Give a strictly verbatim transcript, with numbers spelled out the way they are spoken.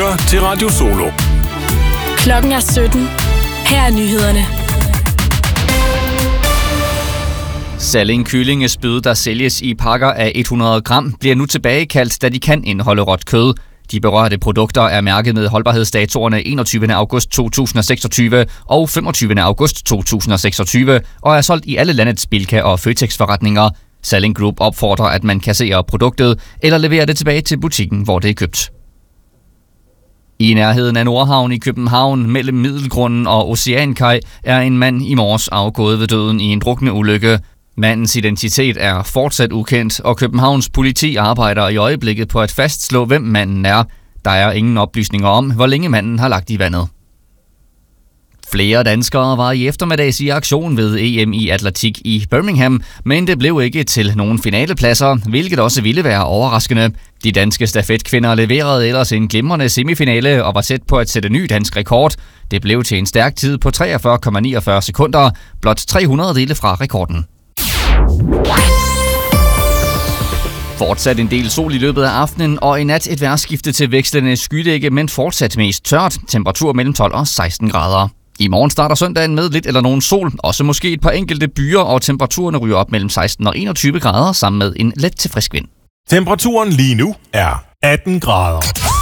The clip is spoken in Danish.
lytter til Radio Solo. Klokken er sytten. Her er nyhederne. Salling kyllingespyd, der sælges i pakker af hundrede gram, bliver nu tilbagekaldt, da de kan indeholde råt kød. De berørte produkter er mærket med holdbarhedsdatorerne enogtyvende august to tusind og seksogtyve og femogtyvende august to tusind og seksogtyve og er solgt i alle landets Bilka og Føtex-forretninger. Salling Group opfordrer, at man kasserer produktet eller leverer det tilbage til butikken, hvor det er købt. I nærheden af Nordhavn i København, mellem Middelgrunden og Oceankaj, er en mand i morges afgået ved døden i en drukne ulykke. Mandens identitet er fortsat ukendt, og Københavns politi arbejder i øjeblikket på at fastslå, hvem manden er. Der er ingen oplysninger om, hvor længe manden har lagt i vandet. Flere danskere var i eftermiddags i aktion ved E M i atletik i Birmingham, men det blev ikke til nogen finalepladser, hvilket også ville være overraskende. De danske stafetkvinder leverede ellers en glimrende semifinale og var tæt på at sætte ny dansk rekord. Det blev til en stærk tid på treogfyrre komma niogfyrre sekunder, blot tre hundrede dele fra rekorden. Fortsat en del sol i løbet af aftenen, og i nat et vejrskifte til vekslende skydække, men fortsat mest tørt. Temperatur mellem tolv og seksten grader. I morgen starter søndagen med lidt eller nogen sol, også måske et par enkelte byer, og temperaturen ryger op mellem seksten og enogtyve grader, sammen med en let til frisk vind. Temperaturen lige nu er atten grader.